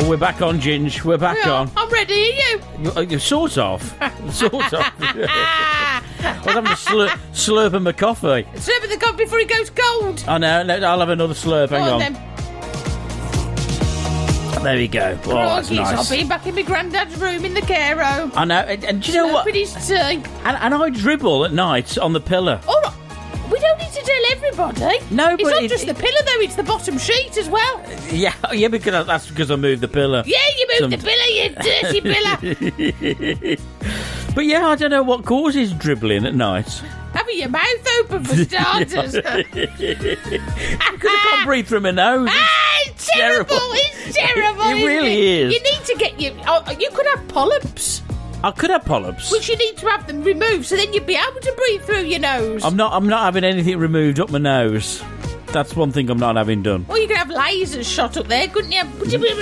Well, we're back on, Ginge. We're back on. I'm ready, are you? You're sort of. Sort of. I was having to slurp my coffee. Slurp the coffee before it goes cold. I know. I'll have another slurp. Hang on. Then. There we go. Oh, that's nice. I've been back in my granddad's room in the care home. I know. And do you know what? His tea. And I dribble at night on the pillow. All right. We don't need to tell everybody. No, it's but not just the pillow, though. It's the bottom sheet as well. Yeah, because that's because I moved the pillow. Yeah, you moved the pillow, you dirty pillow. But yeah, I don't know what causes dribbling at night. Having your mouth open for starters. Because I can't breathe through my nose. It's terrible. It's terrible. It really is. You need to get your... you could have polyps. I could have polyps. Which you need to have them removed, so then you'd be able to breathe through your nose. I'm not having anything removed up my nose. That's one thing I'm not having done. Well, you could have lasers shot up there, couldn't you?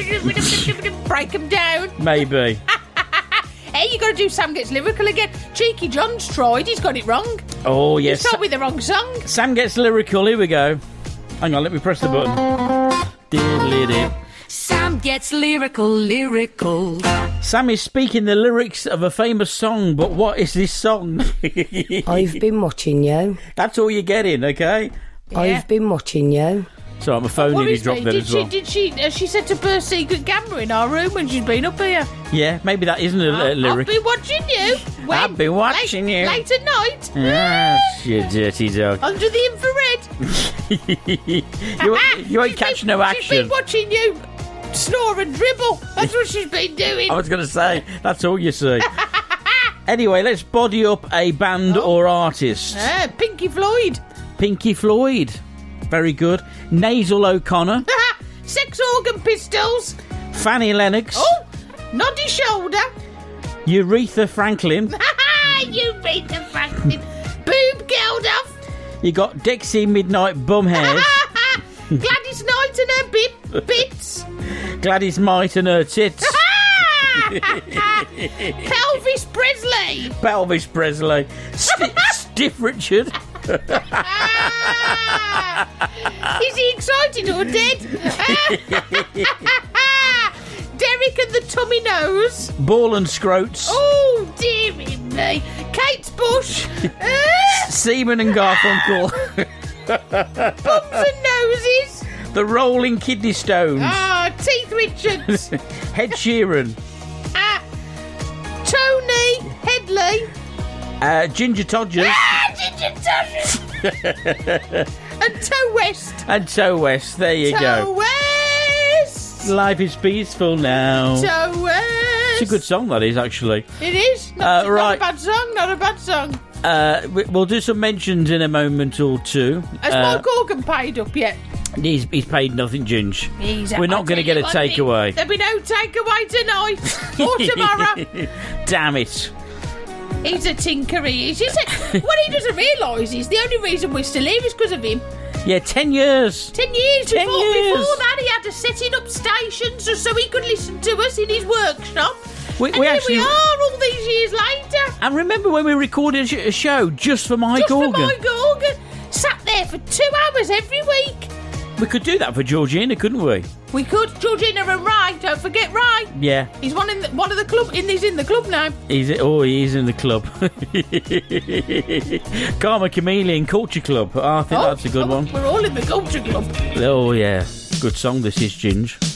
Break them down. Maybe. Hey, you got to do Sam Gets Lyrical again. Cheeky John's tried. He's got it wrong. Oh, yes. He's told me the wrong song. Sam Gets Lyrical. Here we go. Hang on, let me press the button. Diddly-did. Sam gets lyrical. Sam is speaking the lyrics of a famous song, but what is this song? I've been watching you. That's all you're getting, okay? Yeah. I've been watching you. Sorry, my phone nearly dropped there as well. Did she set up her secret camera in our room when she's been up here? Yeah, maybe that isn't a lyric. I've been watching you. When? I've been watching you. Late at night. Yes, you dirty dog. Under the infrared. you ain't catch no action. She's been watching you snore and dribble. That's what she's been doing. I was going to say, that's all you see. Anyway, let's body up a band or artist. Pinky Floyd. Pinky Floyd. Very good. Nasal O'Connor. Sex Organ Pistols. Fanny Lennox. Oh, Noddy Shoulder. Aretha Franklin. Aretha Franklin. Boob Geldof. You got Dexy Midnight Bumhairs. Gladys Knight and her bits. Gladys Might and her tits. Pelvis Presley. Pelvis Presley. Stiff Richard. Is he excited or dead? Derek and the Tummy Nose. Ball and Scroats. Oh, dear me. Kate Bush. Seaman and Garfunkel. Bums and Noses. The Rolling Kidney Stones. Teeth Richards. Ed Sheeran. Tony Headley. Ginger Todgers. Ginger Todgers. And Toe West. And Toe West. There you Toe go. West. Life is peaceful now. Toe West. It's a good song, that is, actually. It is. Not right. a bad song. Not a bad song. We'll do some mentions in a moment or two. Has Mark Organ paid up yet? He's paid nothing, Ginge. We're not going to get a takeaway. There'll be no takeaway tonight or tomorrow. Damn it. He's a tinker, he is. What he doesn't realise is the only reason we're still here is because of him. Yeah, 10 years. 10 years. 10 years. Before that, he had to setting up stations just so he could listen to us in his workshop. We here actually we are all these years later. And remember when we recorded a show just for Mike Organ? For Mike Organ. Sat there for 2 hours every week. We could do that for Georgina, couldn't we? We could. Georgina and Ray. Don't forget Ray. Yeah. He's one of the club. He's in the club now. He's in the club. Karma Chameleon Culture Club. I think that's a good one. We're all in the Culture Club. Oh, yeah. Good song, this is, Ginge.